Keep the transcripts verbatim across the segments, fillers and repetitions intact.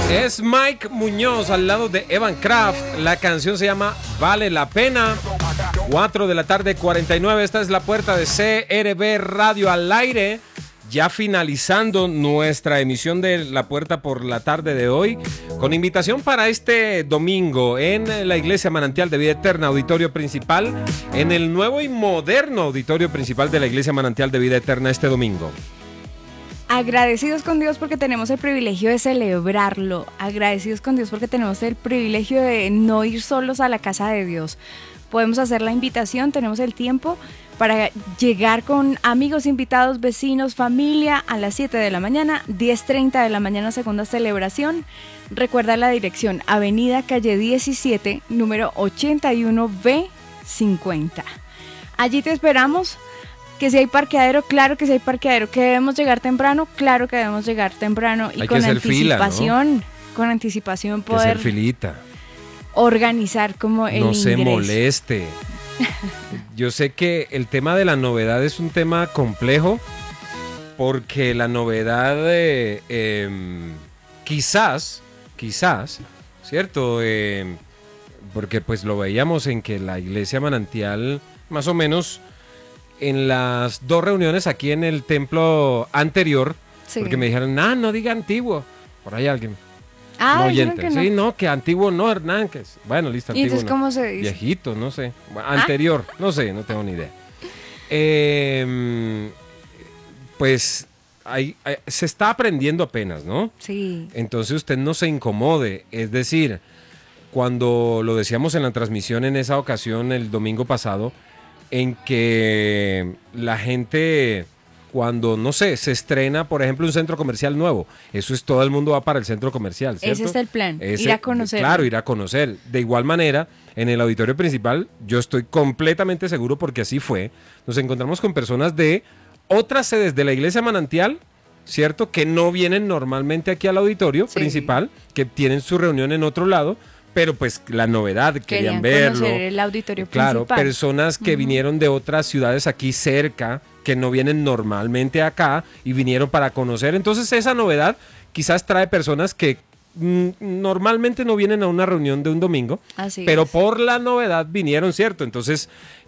Es Mike Muñoz al lado de Evan Kraft. La canción se llama Vale la Pena. cuatro de la tarde, cuarenta y nueve. Esta es la puerta de C R B Radio al aire. Ya finalizando nuestra emisión de La Puerta por la tarde de hoy, con invitación para este domingo en la Iglesia Manantial de Vida Eterna, auditorio principal, en el nuevo y moderno auditorio principal de la Iglesia Manantial de Vida Eterna este domingo. Agradecidos con Dios porque tenemos el privilegio de celebrarlo, agradecidos con Dios porque tenemos el privilegio de no ir solos a la casa de Dios. Podemos hacer la invitación, tenemos el tiempo para llegar con amigos, invitados, vecinos, familia a las siete de la mañana, diez treinta de la mañana, segunda celebración. Recuerda la dirección, Avenida Calle diecisiete, número ochenta y uno B cincuenta. Allí te esperamos. Que si hay parqueadero, claro que si hay parqueadero. Que debemos llegar temprano, claro que debemos llegar temprano. Y hay con que anticipación, fila, ¿no? Con anticipación poder poder hacer filita. Organizar como el no ingreso. Se moleste. Yo sé que el tema de la novedad es un tema complejo, porque la novedad eh, eh, quizás, quizás, ¿cierto? Eh, porque pues lo veíamos en que la Iglesia Manantial, más o menos, en las dos reuniones aquí en el templo anterior, sí. Porque me dijeron, ah, no diga antiguo, por ahí alguien. Ah, no oyente. Que no. Sí, no, que antiguo no, Hernán, que es, bueno, listo, antiguo. ¿Y entonces no. cómo se dice? Viejito, no sé. Anterior, ¿Ah? No sé, no tengo ni idea. Eh, pues hay, hay, se está aprendiendo apenas, ¿no? Sí. Entonces usted no se incomode. Es decir, cuando lo decíamos en la transmisión en esa ocasión, el domingo pasado, en que la gente, cuando, no sé, se estrena, por ejemplo, un centro comercial nuevo, eso es, todo el mundo va para el centro comercial, ¿cierto? Ese es el plan, Ese, ir a conocer. Claro, ir a conocer. De igual manera, en el auditorio principal, yo estoy completamente seguro, porque así fue, nos encontramos con personas de otras sedes de la Iglesia Manantial, ¿cierto? Que no vienen normalmente aquí al auditorio sí. principal, que tienen su reunión en otro lado, pero pues la novedad, querían, querían verlo. Conocer el auditorio claro, principal. Personas que uh-huh. vinieron de otras ciudades aquí cerca, que no vienen normalmente acá y vinieron para conocer. Entonces esa novedad quizás trae personas que mm, normalmente no vienen a una reunión de un domingo, Así pero es. Por la novedad vinieron, ¿cierto? Entonces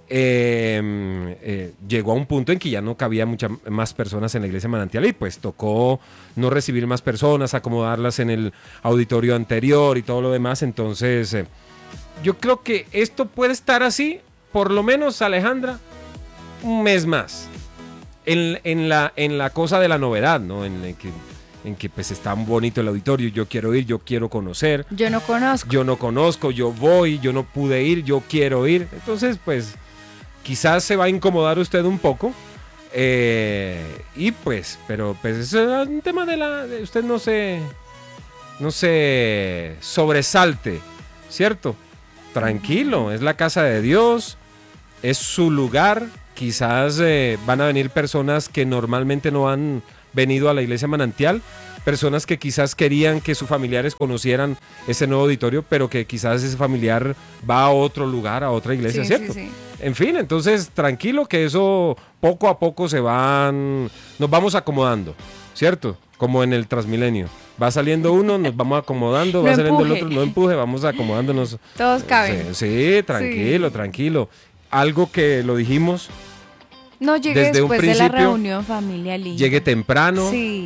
eh, eh, llegó a un punto en que ya no cabía muchas más personas en la Iglesia Manantial y pues tocó no recibir más personas, acomodarlas en el auditorio anterior y todo lo demás. Entonces eh, yo creo que esto puede estar así, por lo menos, Alejandra, un mes más en, en, la, en la cosa de la novedad, ¿no? En, en que, en que pues está bonito el auditorio, yo quiero ir, yo quiero conocer. Yo no conozco. Yo no conozco, yo voy, yo no pude ir, yo quiero ir. Entonces pues quizás se va a incomodar usted un poco. Eh, y pues, pero pues es un tema de la... De usted no se... No se sobresalte, ¿cierto? Tranquilo, es la casa de Dios, es su lugar. Quizás eh, van a venir personas que normalmente no han venido a la Iglesia Manantial, personas que quizás querían que sus familiares conocieran ese nuevo auditorio, pero que quizás ese familiar va a otro lugar, a otra iglesia, sí, ¿cierto? Sí, sí. En fin, entonces tranquilo que eso poco a poco se van, nos vamos acomodando, ¿cierto? Como en el Transmilenio. Va saliendo uno, nos vamos acomodando, no va saliendo empuje. el otro, no empuje, vamos acomodándonos. Todos caben. Sí, sí tranquilo, sí. tranquilo. Algo que lo dijimos. No llegue desde después un de la reunión familiar. Llegue temprano. Sí.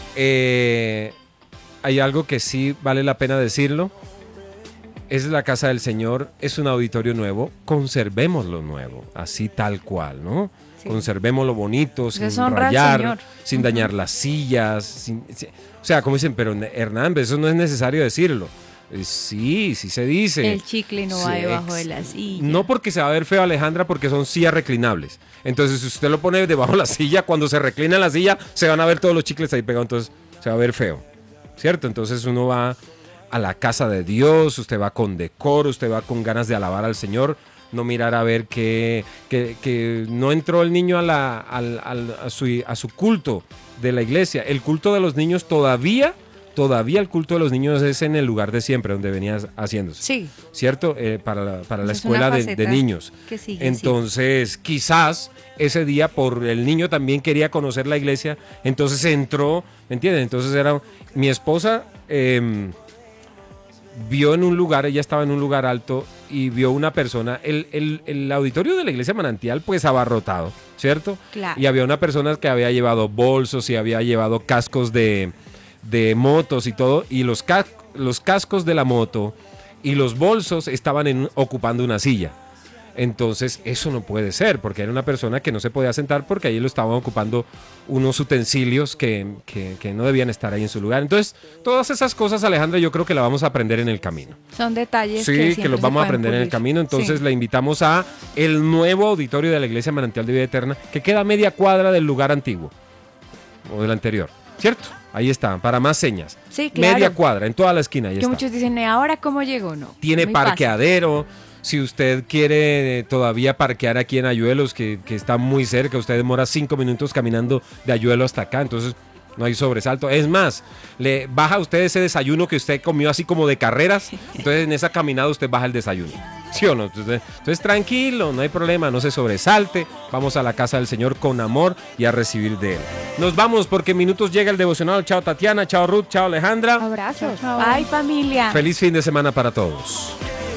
Eh, hay algo que sí vale la pena decirlo. Es la casa del Señor, es un auditorio nuevo, conservémoslo nuevo, así tal cual, ¿no? Sí. Conservémoslo bonito, sin rayar, sin uh-huh. dañar las sillas, sin, sin, o sea, como dicen, pero Hernán, eso no es necesario decirlo. Eh, sí, sí se dice. El chicle no sí, va debajo de la silla. No porque se va a ver feo, Alejandra, porque son sillas reclinables. Entonces, si usted lo pone debajo de la silla, cuando se reclina la silla, se van a ver todos los chicles ahí pegados, entonces se va a ver feo, ¿cierto? Entonces uno va a la casa de Dios, usted va con decoro, usted va con ganas de alabar al Señor, no mirar a ver que, que, que no entró el niño a, la, a, a, a, su, a su culto de la iglesia. El culto de los niños todavía, todavía el culto de los niños es en el lugar de siempre, donde venía haciéndose. Sí. ¿Cierto? Eh, para la, para la escuela de, de niños. Que sigue, entonces, sí. quizás ese día, por el niño también quería conocer la iglesia, entonces entró, ¿me entienden? Entonces era mi esposa eh, vio en un lugar, ella estaba en un lugar alto y vio una persona, el, el, el auditorio de la iglesia Manantial pues abarrotado, ¿cierto? Claro. Y había una persona que había llevado bolsos y había llevado cascos de, de motos y todo, y los, ca- los cascos de la moto y los bolsos estaban en, ocupando una silla. Entonces eso no puede ser, porque era una persona que no se podía sentar porque ahí lo estaban ocupando unos utensilios que, que, que no debían estar ahí en su lugar. Entonces todas esas cosas, Alejandra, yo creo que las vamos a aprender en el camino. Son detalles sí, que que, siempre los se vamos a pueden aprender en el pulir. camino. Entonces Sí. le invitamos a el nuevo auditorio de la Iglesia Manantial de Vida Eterna, que queda a media cuadra del lugar antiguo o del anterior, ¿cierto? Ahí está, para más señas. Sí, claro. Media cuadra, en toda la esquina, ahí Que está. muchos dicen, ¿y ahora cómo llegó? No. Tiene muy fácil. parqueadero. Si usted quiere eh, todavía parquear aquí en Ayuelos, que, que está muy cerca, usted demora cinco minutos caminando de Ayuelo hasta acá, entonces no hay sobresalto. Es más, le baja usted ese desayuno que usted comió así como de carreras, entonces en esa caminada usted baja el desayuno. ¿Sí o no? Entonces, entonces tranquilo, no hay problema, no se sobresalte. Vamos a la casa del Señor con amor y a recibir de Él. Nos vamos porque en minutos llega el devocional. Chao Tatiana, chao Ruth, chao Alejandra. Abrazos. Bye, familia. Feliz fin de semana para todos.